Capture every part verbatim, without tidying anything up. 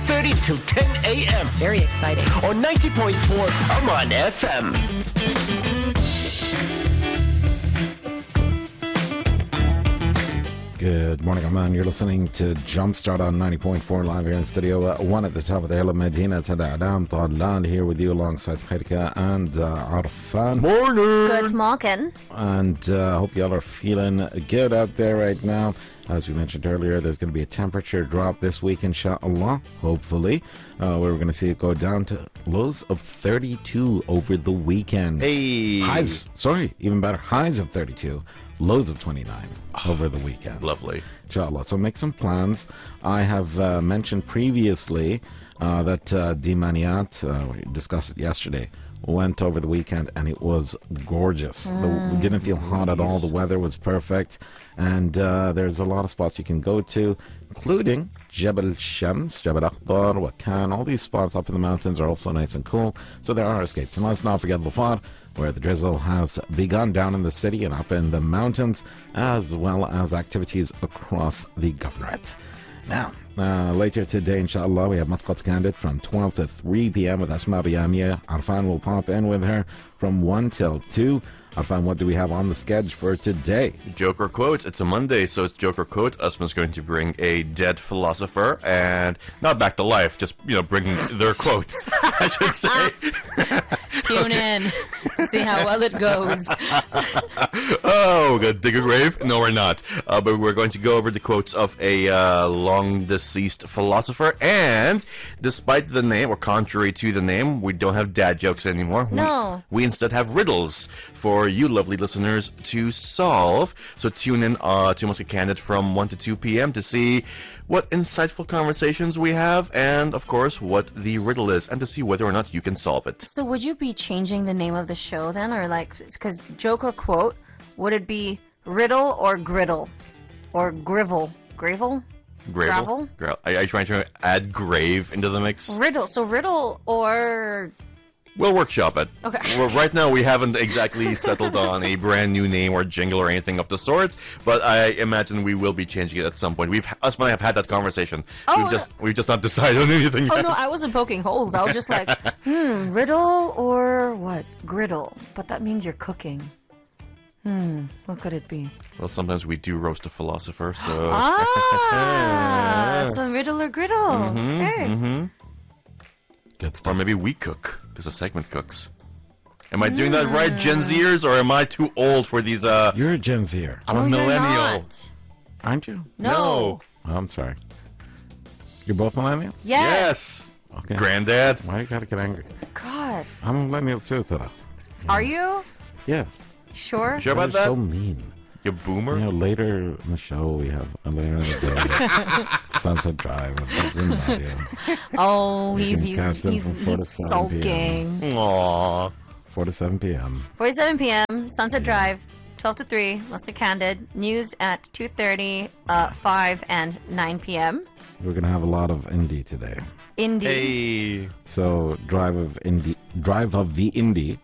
thirty till ten a.m. Very exciting. On ninety point four Aman F M. Good morning, Aman. You're listening to Jumpstart on ninety point four live here in studio uh, one at the top of the hill of Medina. Tada Adam Tadlan here with you alongside Khairika and uh, Arfan. Morning. Good morning. And I uh, hope y'all are feeling good out there right now. As we mentioned earlier, there's going to be a temperature drop this week, inshallah, hopefully. Uh, we're going to see it go down to lows of thirty-two over the weekend. Hey. Highs, sorry, even better, highs of thirty-two. Loads of twenty-nine oh, over the weekend. Lovely. Inshallah. So make some plans. I have uh, mentioned previously uh, that uh, Dimaniat, uh, we discussed it yesterday, went over the weekend and it was gorgeous. Mm. The, we didn't feel hot at all. The weather was perfect. And uh, there's a lot of spots you can go to, including Jebel Shams, Jebel Akhtar, Wakan. All these spots up in the mountains are also nice and cool. So there are escapes. And let's not forget Lafar, where the drizzle has begun down in the city and up in the mountains, as well as activities across the governorate. Now, uh, later today, inshallah, we have Muscat Candid from twelve to three p.m. with Asma Riyamia. Arfan will pop in with her from one till two. Arfan, what do we have on the schedule for today? Joker quote. It's a Monday, so it's Joker quote. Asma's going to bring a dead philosopher, and not back to life, just, you know, bringing their quotes, I should say. Tune in. See how well it goes. Oh, we're going to dig a grave? No, we're not. Uh, but we're going to go over the quotes of a uh, long-deceased philosopher, and despite the name, or contrary to the name, we don't have dad jokes anymore. No. We, we instead have riddles for you lovely listeners to solve. So tune in uh, to Muscat Candid from one to two p.m. to see what insightful conversations we have, and of course what the riddle is, and to see whether or not you can solve it. So would you be changing the name of the show then, or like, because joke or quote, would it be riddle or griddle, or grivel, gravel, Gravel? gravel? Are you trying to add grave into the mix? Riddle. So riddle or. We'll workshop it. Okay. Well, right now we haven't exactly settled on a brand new name or jingle or anything of the sorts, but I imagine we will be changing it at some point. We've us and I have had that conversation. Oh, we've just we've just not decided on anything Oh yet. no, I wasn't poking holes. I was just like, hmm, riddle or what? Griddle. But that means you're cooking. Hmm, what could it be? Well, sometimes we do roast a philosopher, so Ah, so riddle or griddle. Mm-hmm, Okay. mm-hmm. Good stuff. Or maybe we cook, because a segment cooks. Am I doing that right, Gen Zers, or am I too old for these? Uh, You're a Gen Zer, I'm a No, you're millennial. not. aren't you? No. No. Oh, I'm sorry. You're both millennials? Yes. Yes. Okay. Granddad. Why you gotta get angry? God. I'm a millennial too, Tada. Are you? Yeah. Sure? Sure about They're that? so mean. You boomer. You know, later in the show, we have uh, later in the day, Sunset Drive with Bubs and Nadia. Oh, You he's can he's catch them he's, from four to he's seven p m. sulking. Aww. four to seven p.m. forty-seven p.m. Sunset Drive, twelve to three. Muscat Candid. News at two thirty, uh, five, and nine p.m. We're going to have a lot of indie today. Indie. Hey. So, Drive of Indie, Drive of the Indie,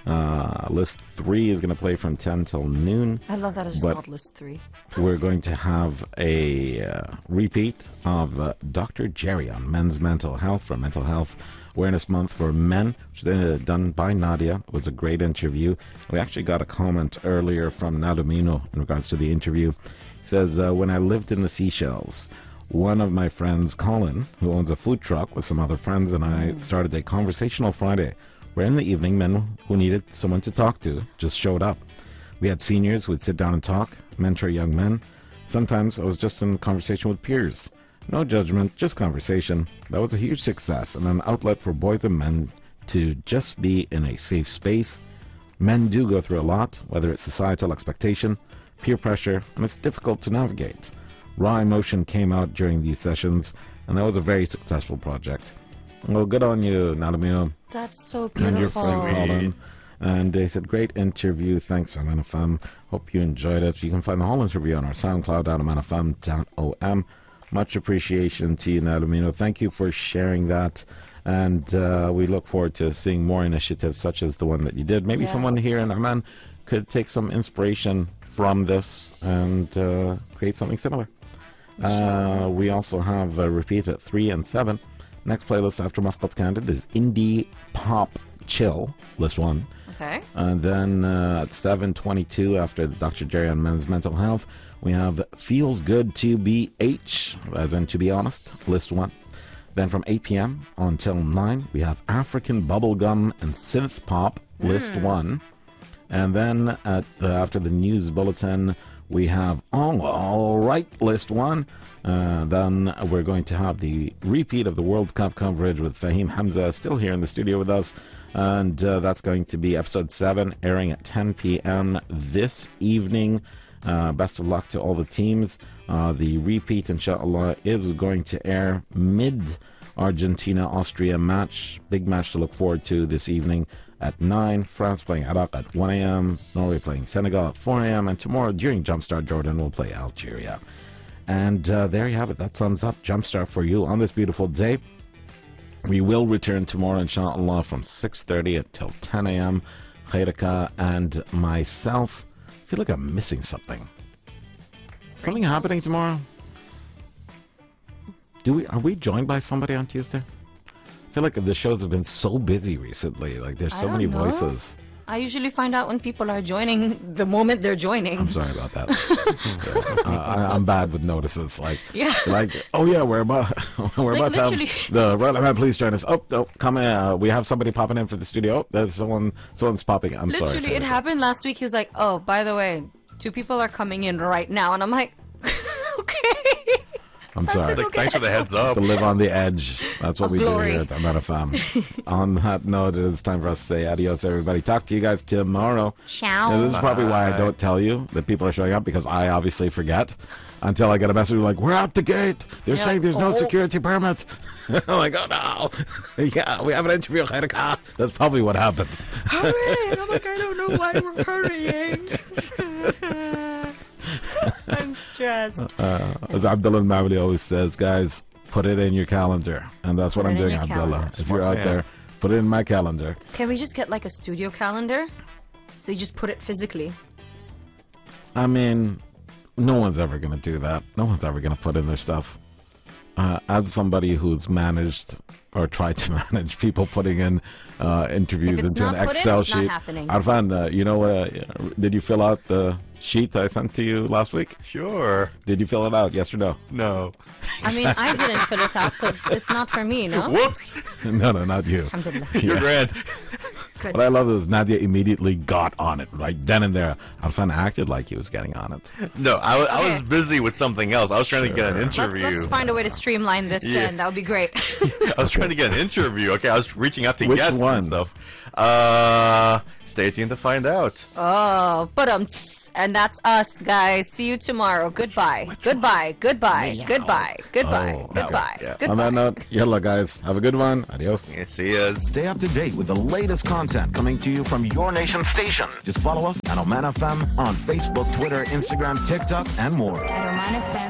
uh, list three is going to play from ten till noon. I love that it's just But- called List three. We're going to have a uh, repeat of uh, Doctor Jerry on men's mental health for Mental Health Awareness Month for Men, which is uh, done by Nadia. It was a great interview. We actually got a comment earlier from Nadamino in regards to the interview. He says, uh, when I lived in the Seychelles, one of my friends, Colin, who owns a food truck with some other friends, and I started a conversational Friday where in the evening men who needed someone to talk to just showed up. We had seniors who would sit down and talk, mentor young men. Sometimes I was just in conversation with peers. No judgment, just conversation. That was a huge success and an outlet for boys and men to just be in a safe space. Men do go through a lot, whether it's societal expectation, peer pressure, and it's difficult to navigate. Raw emotion came out during these sessions, and that was a very successful project. Well, good on you, Nadamino. That's so And your beautiful. friend Colin. And they said, great interview. Thanks, Aman F M. Hope you enjoyed it. You can find the whole interview on our SoundCloud at aman f m dot o m. Much appreciation to you, Nadamino. Thank you for sharing that. And uh, we look forward to seeing more initiatives such as the one that you did. Maybe Yes. someone here in Amman could take some inspiration from this and uh, create something similar. Uh, we also have a repeat at three and seven. Next playlist after Muscat Candid is Indie Pop Chill, list one. Okay. And then uh, at seven twenty-two, after Doctor Jerry on Men's Mental Health, we have Feels Good to Be H, as in to be honest, list one. Then from eight p.m. until nine, we have African Bubblegum and Synth Pop, list Mm. one. And then at the, after the news bulletin, we have Oh, All Right, list one. Uh, then we're going to have the repeat of the World Cup coverage with Fahim Hamza still here in the studio with us. And uh, that's going to be episode seven, airing at ten p.m. this evening. Uh, best of luck to all the teams. Uh, the repeat, inshallah, is going to air mid Argentina-Austria match. Big match to look forward to this evening at nine. France playing Iraq at one a.m. Norway playing Senegal at four a.m. And tomorrow during Jumpstart, Jordan will play Algeria. And uh, there you have it. That sums up Jumpstart for you on this beautiful day. We will return tomorrow, inshallah, from six thirty until ten a.m. Khairaka and myself. I feel like I'm missing something. Something happening tomorrow? Do we? Are we joined by somebody on Tuesday? I feel like the shows have been so busy recently. Like there's I so don't many know. voices. I usually find out when people are joining the moment they're joining. I'm sorry about that. uh, I, I'm bad with notices. Like, Yeah. like, oh yeah, we're about we're Like, about to literally. have the Royal Event Police join us. Oh, no, come in. Uh, we have somebody popping in for the studio. Oh, there's someone. Someone's popping. I'm sorry. Literally, for it that. happened last week. He was like, "Oh, by the way, two people are coming in right now," and I'm like, "Okay." I'm That's sorry. okay. Like, thanks for the heads up. To live on the edge. That's what Of we glory. do here at Amana F M. On that note, it's time for us to say adios, everybody. Talk to you guys tomorrow. Ciao. Now, this is probably why I Bye. don't tell you that people are showing up, because I obviously forget until I get a message like, we're at the gate. They're You're saying like, there's no "Oh." security permit. I'm like, oh no. Yeah, we have an interview. Khairaka. That's probably what happens. Hurry! I'm like, I don't know why we're hurrying. I'm stressed. Uh, as Abdullah Al-Mawli always says, guys, put it in your calendar. And that's what Put I'm it in doing, your Abdullah. calendar. If you're out man. there, put it in my calendar. Can we just get like a studio calendar? So you just put it physically. I mean, no one's ever going to do that. No one's ever going to put in their stuff. Uh, as somebody who's managed or tried to manage people putting in uh, interviews If it's into an not put in, Excel it's not sheet. happening. Arfan, uh, you know, uh, did you fill out the sheet I sent to you last week? Sure. Did you fill it out? Yes or no? No. I mean, I didn't fill it out because it's not for me, no? Whoops. No, no, not you. Alhamdulillah. You're grand. Good. What I love is Nadia immediately got on it right then and there. Arfan acted like he was getting on it. No, I, wa- I was Okay. busy with something else. I was trying to get an Let's, interview. let's find a way to streamline this Yeah. then. That would be great. I was trying to get an interview. Okay, I was reaching out to Which guests one? and stuff. Uh, stay tuned to find out. Oh, but um, and that's us, guys. See you tomorrow. Goodbye. Goodbye. Goodbye. Goodbye. Goodbye. Oh, Goodbye. yeah. Goodbye. On that note, yalla guys, have a good one. Adios. Yeah, see ya. Stay up to date with the latest content coming to you from your nation station. Just follow us at Oman F M on Facebook, Twitter, Instagram, TikTok, and more. At Oman F M